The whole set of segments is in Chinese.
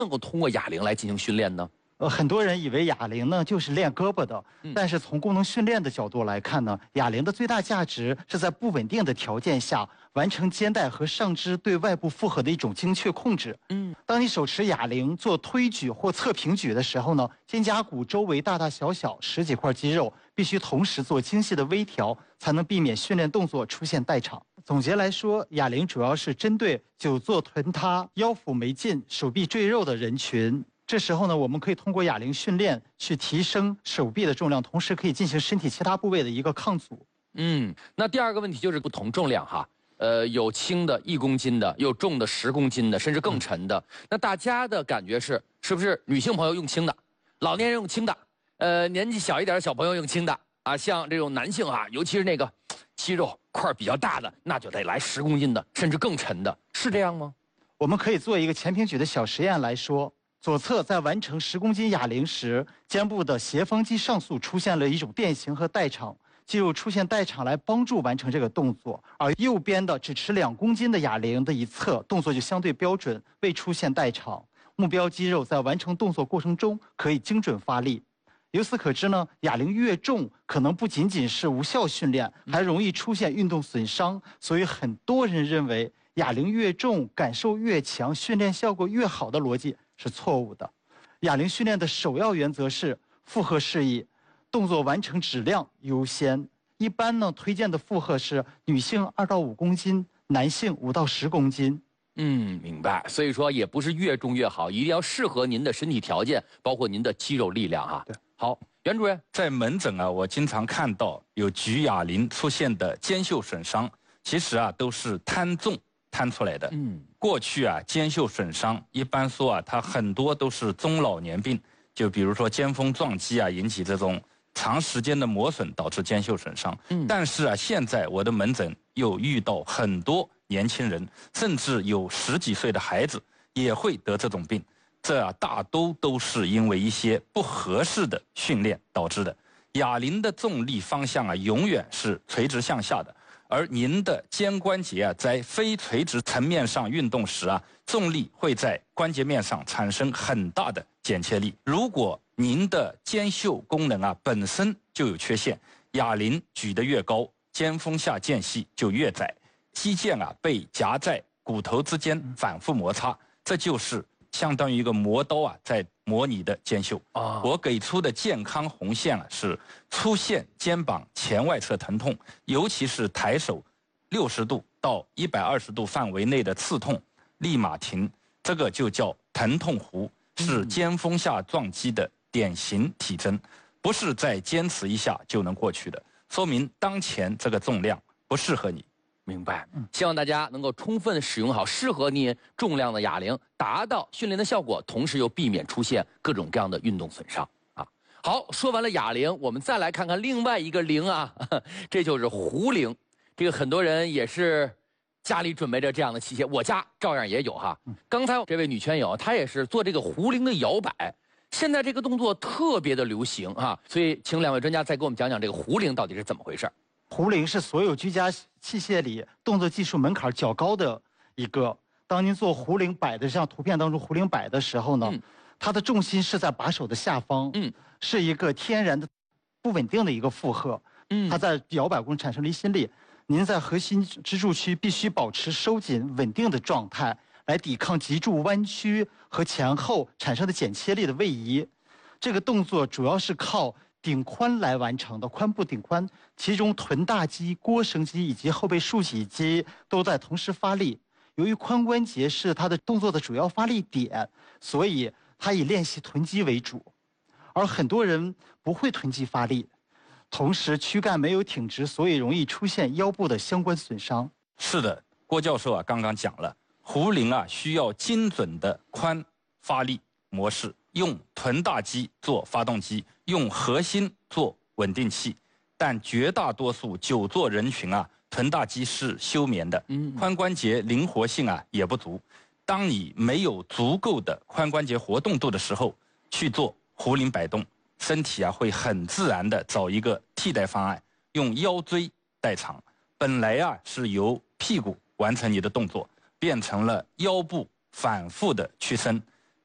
能够通过哑铃来进行训练呢？ 很多人以为哑铃呢就是练胳膊的，但是从功能训练的角度来看呢，哑铃的最大价值是在不稳定的条件下完成肩带和上肢对外部负荷的一种精确控制。当你手持哑铃做推举或侧平举的时候呢，肩胛骨周围大大小小十几块肌肉必须同时做精细的微调，才能避免训练动作出现代偿。总结来说，哑铃主要是针对久坐臀塌、腰腹没劲、手臂赘肉的人群。这时候呢，我们可以通过哑铃训练去提升手臂的重量，同时可以进行身体其他部位的一个抗阻。 那第二个问题就是不同重量哈，有轻的1公斤的，有重的10公斤的，甚至更沉的。那大家的感觉是不是女性朋友用轻的，老年人用轻的，年纪小一点的小朋友用轻的啊？像这种男性啊，尤其是那个肌肉块比较大的，那就得来10公斤的，甚至更沉的，是这样吗？ 我们可以做一个前平举的小实验来说。左侧在完成10公斤哑铃时，肩部的斜方肌上束出现了一种变形和代偿，肌肉出现代偿来帮助完成这个动作。而右边的只持2公斤的哑铃的一侧，动作就相对标准，未出现代偿。目标肌肉在完成动作过程中可以精准发力。由此可知呢，哑铃越重，可能不仅仅是无效训练，还容易出现运动损伤。所以很多人认为哑铃越重，感受越强，训练效果越好的逻辑是错误的。哑铃训练的首要原则是负荷适宜，动作完成质量优先。一般呢，推荐的负荷是女性2到5公斤，男性5到10公斤。 明白。所以说也不是越重越好，一定要适合您的身体条件，包括您的肌肉力量哈。 对， 好，袁主任， 在门诊啊，我经常看到有举哑铃出现的肩袖损伤，其实啊都是摊重摊出来的。过去啊，肩袖损伤一般说啊，它很多都是中老年病，就比如说肩峰撞击啊，引起这种长时间的磨损导致肩袖损伤。但是啊，现在我的门诊又遇到很多年轻人，甚至有10几岁的孩子也会得这种病。这啊，大都是因为一些不合适的训练导致的。哑铃的重力方向啊，永远是垂直向下的。而您的肩关节啊，在非垂直层面上运动时啊，重力会在关节面上产生很大的剪切力。如果您的肩袖功能啊本身就有缺陷，哑铃举得越高，肩峰下间隙就越窄，肌腱啊被夹在骨头之间反复摩擦，这就是相当于一个磨刀啊在磨你的肩袖。我给出的健康红线啊是出现肩膀前外侧疼痛，尤其是抬手60度到120度范围内的刺痛，立马停，这个就叫疼痛弧，是肩峰下撞击的典型体征，不是再坚持一下就能过去的，说明当前这个重量不适合你。 明白。希望大家能够充分使用好适合你重量的哑铃，达到训练的效果，同时又避免出现各种各样的运动损伤啊。好，说完了哑铃，我们再来看看另外一个铃啊，这就是壶铃。这个很多人也是家里准备着这样的器械，我家照样也有哈。刚才这位女圈友她也是做这个壶铃的摇摆，现在这个动作特别的流行啊，所以请2位专家再给我们讲讲这个壶铃到底是怎么回事。 壶铃是所有居家器械里动作技术门槛较高的一个。当您做壶铃摆的，像图片当中壶铃摆的时候呢，它的重心是在把手的下方，是一个天然的不稳定的一个负荷，它在摇摆中产生离心力。您在核心支柱区必须保持收紧稳定的状态，来抵抗脊柱弯曲和前后产生的剪切力的位移。这个动作主要是靠顶髋来完成的，髋部顶髋，其中臀大肌、腘绳肌以及后背竖脊肌都在同时发力。由于髋关节是它的动作的主要发力点，所以它以练习臀肌为主。而很多人不会臀肌发力，同时躯干没有挺直，所以容易出现腰部的相关损伤。 是的，郭教授啊刚刚讲了，壶铃啊需要精准的髋发力模式，用臀大肌做发动机，用核心做稳定器。但绝大多数久坐人群啊，臀大肌是休眠的，髋关节灵活性啊也不足。当你没有足够的髋关节活动度的时候，去做壶铃摆动，身体啊会很自然的找一个替代方案，用腰椎代偿。本来啊是由屁股完成你的动作，变成了腰部反复的屈伸。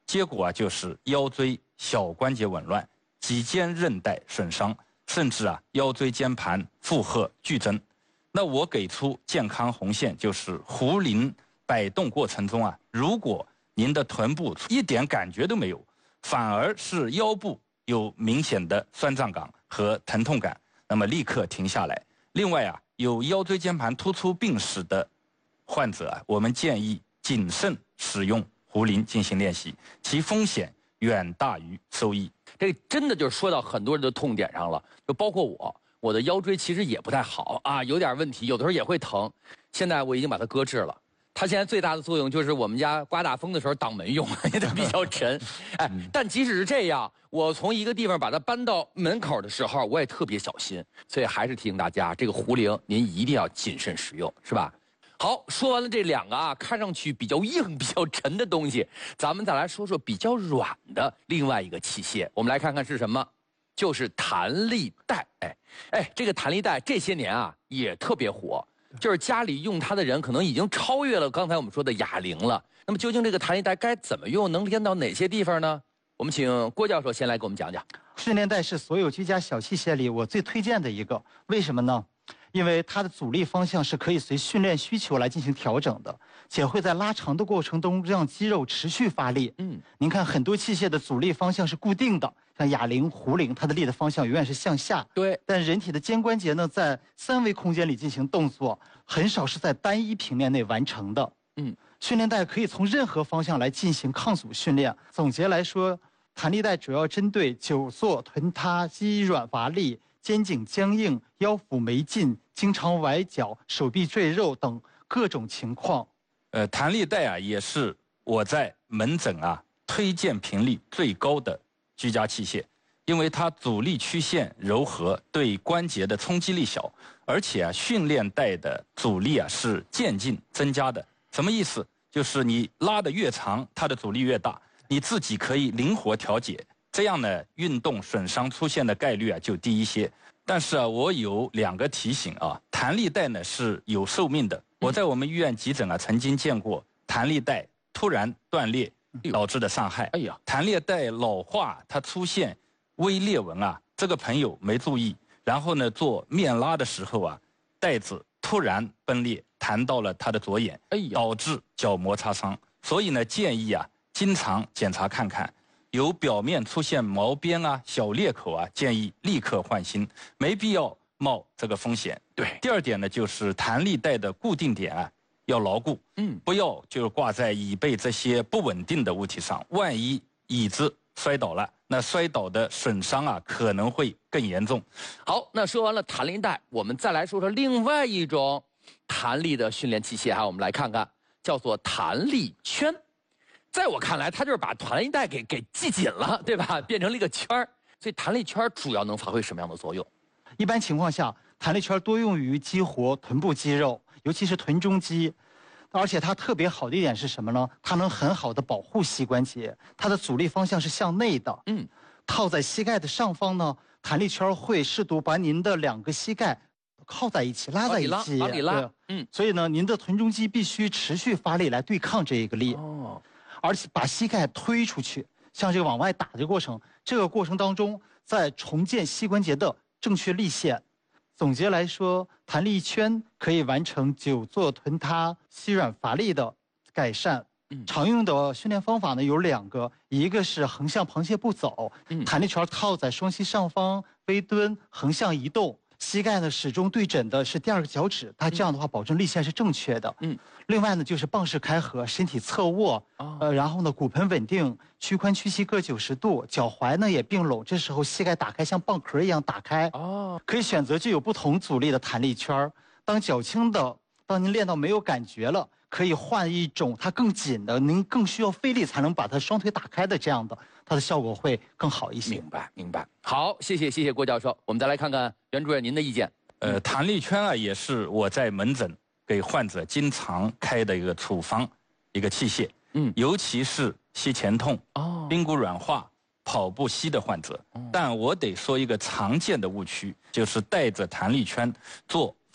结果就是腰椎小关节紊乱、脊间韧带损伤，甚至腰椎间盘负荷剧增。那我给出健康红线，就是壶铃摆动过程中如果您的臀部一点感觉都没有，反而是腰部有明显的酸胀感和疼痛感，那么立刻停下来。另外有腰椎间盘突出病史的患者我们建议谨慎使用壶铃进行练习，其风险远大于收益。 这真的就是说到很多人的痛点上了，就包括我的腰椎其实也不太好有点问题，有的时候也会疼。现在我已经把它搁置了。它现在最大的作用就是我们家刮大风的时候挡门用，因为它比较沉。但即使是这样，我从一个地方把它搬到门口的时候，我也特别小心。所以还是提醒大家，这个壶铃您一定要谨慎使用，是吧？好，说完了这两个看上去比较硬、比较沉的东西，咱们再来说说比较软的另外一个器械。我们来看看是什么，就是弹力带。这个弹力带这些年也特别火。就是家里用它的人可能已经超越了刚才我们说的哑铃了。那么究竟这个弹力带该怎么用，能连到哪些地方呢？我们请郭教授先来给我们讲讲。 训练带是所有居家小器械里我最推荐的一个，为什么呢？因为它的阻力方向是可以随训练需求来进行调整的，且会在拉长的过程中让肌肉持续发力。您看很多器械的阻力方向是固定的，像哑铃、壶铃，它的力的方向永远是向下。 对。 但人体的肩关节呢，在3维空间里进行动作，很少是在单一平面内完成的。训练带可以从任何方向来进行抗阻训练。总结来说，弹力带主要针对久坐、臀塌、肌软乏力、肩颈僵硬、腰腹没劲、经常崴脚、手臂赘肉等各种情况。 弹力带也是我在门诊推荐频率最高的居家器械，因为它阻力曲线柔和，对关节的冲击力小，而且训练带的阻力是渐进增加的。什么意思？就是你拉得越长，它的阻力越大，你自己可以灵活调节，这样呢，运动损伤出现的概率就低一些。但是我有2个提醒弹力带呢是有寿命的。我在我们医院急诊曾经见过弹力带突然断裂导致的伤害。弹力带老化它出现微裂纹这个朋友没注意，然后呢做面拉的时候带子突然崩裂，弹到了他的左眼，导致角膜擦伤。所以呢建议经常检查看看。有表面出现毛边小裂口建议立刻换新，没必要冒这个风险。 对。 第2点呢，就是弹力带的固定点要牢固，不要就是挂在椅背这些不稳定的物体上，万一椅子摔倒了，那摔倒的损伤可能会更严重。 好，那说完了弹力带，我们再来说说另外一种弹力的训练器械我们来看看，叫做弹力圈。在我看来，它就是把弹力带给系紧了，对吧？变成了一个圈儿。所以弹力圈主要能发挥什么样的作用？ 一般情况下，弹力圈多用于激活臀部肌肉，尤其是臀中肌。而且它特别好的一点是什么呢？它能很好的保护膝关节，它的阻力方向是向内的。套在膝盖的上方呢，弹力圈会适度把您的2个膝盖靠在一起，拉在一起， 往里拉。 所以呢，您的臀中肌必须持续发力来对抗这一个力。而且把膝盖推出去，像这个往外打的过程，这个过程当中在重建膝关节的正确力线。总结来说，弹力圈可以完成久坐、臀塌、膝软乏力的改善。常用的训练方法呢有2个，一个是横向螃蟹步走，弹力圈套在双膝上方，微蹲，横向移动。膝盖呢始终对准的是第2个脚趾，它这样的话保证力线是正确的。另外呢就是棒式开合，身体侧卧，然后呢骨盆稳定，屈髋屈膝各90度，脚踝呢也并拢，这时候膝盖打开像蚌壳一样打开。可以选择具有不同阻力的弹力圈。当较轻的，当您练到没有感觉了，可以换一种它更紧的，您更需要费力才能把它双腿打开的这样的，它的效果会更好一些。 明白。好，谢谢郭教授。我们再来看看袁主任您的意见。 弹力圈也是我在门诊给患者经常开的一个处方，一个器械。尤其是膝前痛、髌骨软化、跑步膝的患者。但我得说一个常见的误区，就是带着弹力圈做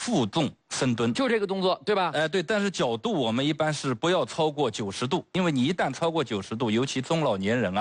负重深蹲， 就这个动作，对吧？ 对，但是角度我们一般是不要超过90度，因为你一旦超过90度，尤其中老年人啊。